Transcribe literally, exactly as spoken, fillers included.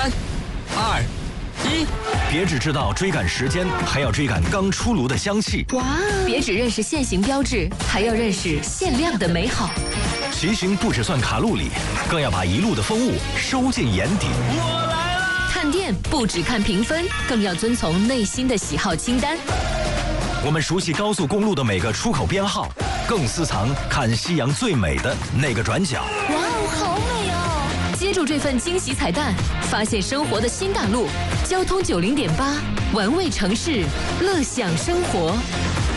三、二、一， 别只知道追赶时间，还要追赶刚出炉的香气。 哇！别只认识现行标志，还要认识限量的美好。 骑行不只算卡路里，更要把一路的风物收进眼底。 我来了！ 看店不只看评分，更要遵从内心的喜好清单。 我们熟悉高速公路的每个出口编号，更私藏看夕阳最美的那个转角。 哇哦，好美哦！接住这份惊喜彩蛋，发现生活的新大陆。交通九零点八，玩味城市，乐享生活。